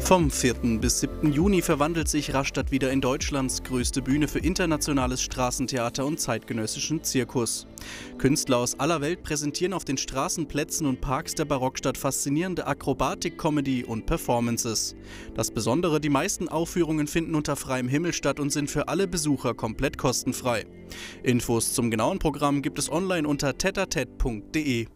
Vom 4. bis 7. Juni verwandelt sich Rastatt wieder in Deutschlands größte Bühne für internationales Straßentheater und zeitgenössischen Zirkus. Künstler aus aller Welt präsentieren auf den Straßenplätzen und Parks der Barockstadt faszinierende Akrobatik, Comedy und Performances. Das Besondere, die meisten Aufführungen finden unter freiem Himmel statt und sind für alle Besucher komplett kostenfrei. Infos zum genauen Programm gibt es online unter tete.de.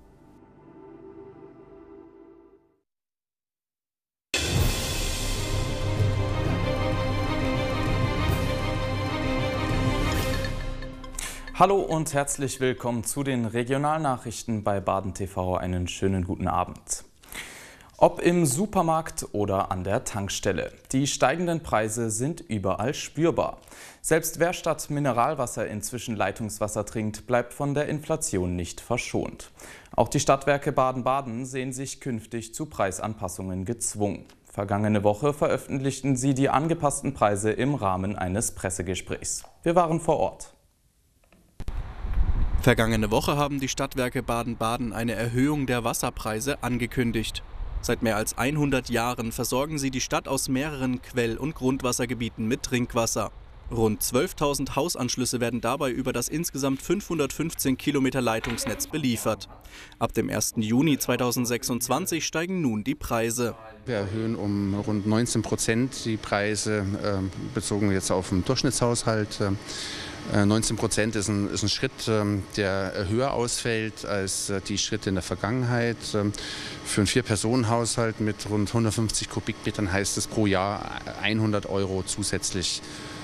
Hallo und herzlich willkommen zu den Regionalnachrichten bei Baden TV. Einen schönen guten Abend. Ob im Supermarkt oder an der Tankstelle. Die steigenden Preise sind überall spürbar. Selbst wer statt Mineralwasser inzwischen Leitungswasser trinkt, bleibt von der Inflation nicht verschont. Auch die Stadtwerke Baden-Baden sehen sich künftig zu Preisanpassungen gezwungen. Vergangene Woche veröffentlichten sie die angepassten Preise im Rahmen eines Pressegesprächs. Wir waren vor Ort. Vergangene Woche haben die Stadtwerke Baden-Baden eine Erhöhung der Wasserpreise angekündigt. Seit mehr als 100 Jahren versorgen sie die Stadt aus mehreren Quell- und Grundwassergebieten mit Trinkwasser. Rund 12.000 Hausanschlüsse werden dabei über das insgesamt 515 Kilometer Leitungsnetz beliefert. Ab dem 1. Juni 2026 steigen nun die Preise. Wir erhöhen um rund 19% die Preise, bezogen jetzt auf den Durchschnittshaushalt. 19% ist ein Schritt, der höher ausfällt als die Schritte in der Vergangenheit. Für einen Vier-Personen-Haushalt mit rund 150 Kubikmetern heißt es pro Jahr 100 € zusätzliche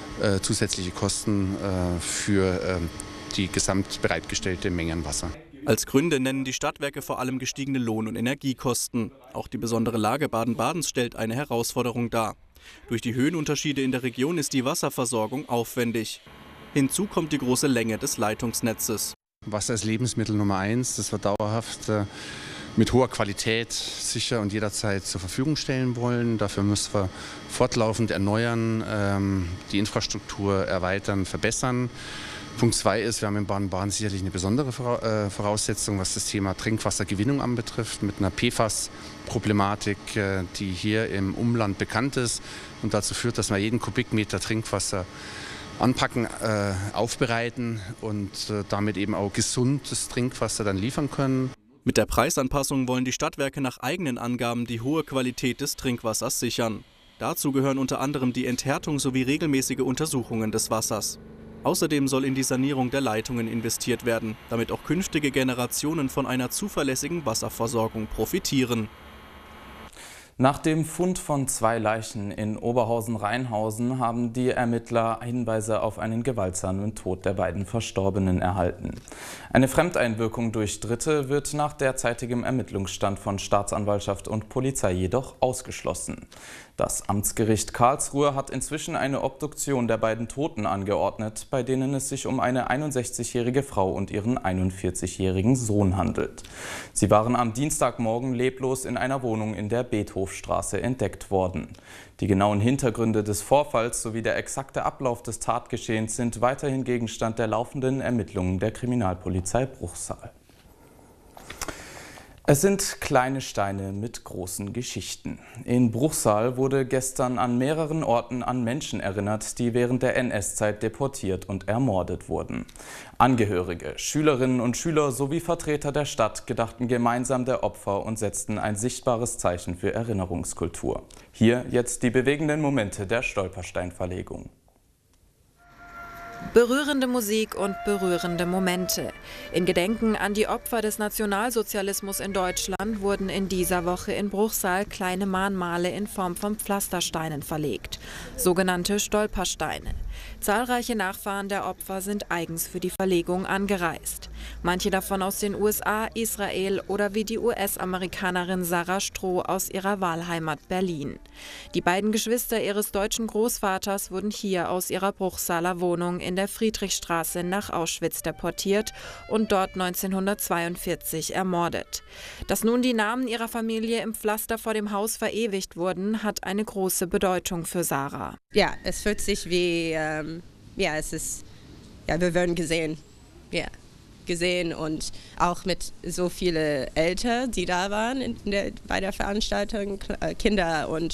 Kosten für die gesamt bereitgestellte Menge an Wasser. Als Gründe nennen die Stadtwerke vor allem gestiegene Lohn- und Energiekosten. Auch die besondere Lage Baden-Badens stellt eine Herausforderung dar. Durch die Höhenunterschiede in der Region ist die Wasserversorgung aufwendig. Hinzu kommt die große Länge des Leitungsnetzes. Wasser ist Lebensmittel Nummer 1, das wir dauerhaft mit hoher Qualität sicher und jederzeit zur Verfügung stellen wollen. Dafür müssen wir fortlaufend erneuern, die Infrastruktur erweitern, verbessern. Punkt 2 ist, wir haben in Baden-Baden sicherlich eine besondere Voraussetzung, was das Thema Trinkwassergewinnung anbetrifft, mit einer PFAS-Problematik, die hier im Umland bekannt ist und dazu führt, dass wir jeden Kubikmeter Trinkwasser anpacken, aufbereiten und damit eben auch gesundes Trinkwasser dann liefern können. Mit der Preisanpassung wollen die Stadtwerke nach eigenen Angaben die hohe Qualität des Trinkwassers sichern. Dazu gehören unter anderem die Enthärtung sowie regelmäßige Untersuchungen des Wassers. Außerdem soll in die Sanierung der Leitungen investiert werden, damit auch künftige Generationen von einer zuverlässigen Wasserversorgung profitieren. Nach dem Fund von 2 Leichen in Oberhausen-Rheinhausen haben die Ermittler Hinweise auf einen gewaltsamen Tod der beiden Verstorbenen erhalten. Eine Fremdeinwirkung durch Dritte wird nach derzeitigem Ermittlungsstand von Staatsanwaltschaft und Polizei jedoch ausgeschlossen. Das Amtsgericht Karlsruhe hat inzwischen eine Obduktion der beiden Toten angeordnet, bei denen es sich um eine 61-jährige Frau und ihren 41-jährigen Sohn handelt. Sie waren am Dienstagmorgen leblos in einer Wohnung in der Beethofstraße entdeckt worden. Die genauen Hintergründe des Vorfalls sowie der exakte Ablauf des Tatgeschehens sind weiterhin Gegenstand der laufenden Ermittlungen der Kriminalpolizei Bruchsal. Es sind kleine Steine mit großen Geschichten. In Bruchsal wurde gestern an mehreren Orten an Menschen erinnert, die während der NS-Zeit deportiert und ermordet wurden. Angehörige, Schülerinnen und Schüler sowie Vertreter der Stadt gedachten gemeinsam der Opfer und setzten ein sichtbares Zeichen für Erinnerungskultur. Hier jetzt die bewegenden Momente der Stolpersteinverlegung. Berührende Musik und berührende Momente. In Gedenken an die Opfer des Nationalsozialismus in Deutschland wurden in dieser Woche in Bruchsal kleine Mahnmale in Form von Pflastersteinen verlegt, sogenannte Stolpersteine. Zahlreiche Nachfahren der Opfer sind eigens für die Verlegung angereist. Manche davon aus den USA, Israel oder wie die US-Amerikanerin Sarah Stroh aus ihrer Wahlheimat Berlin. Die beiden Geschwister ihres deutschen Großvaters wurden hier aus ihrer Bruchsaler Wohnung in der Friedrichstraße nach Auschwitz deportiert und dort 1942 ermordet. Dass nun die Namen ihrer Familie im Pflaster vor dem Haus verewigt wurden, hat eine große Bedeutung für Sarah. Ja, es fühlt sich wie, wir werden gesehen. Ja, gesehen und auch mit so viele Eltern, die da waren bei der Veranstaltung, Kinder und